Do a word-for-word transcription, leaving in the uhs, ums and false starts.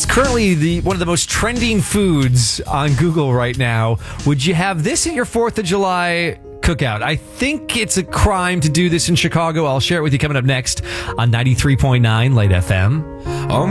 It's currently the one of the most trending foods on Google right now. Would you have this at your fourth of July cookout? I think it's a crime to do this in Chicago. I'll share it with you coming up next on ninety-three point nine Late F M. Oh,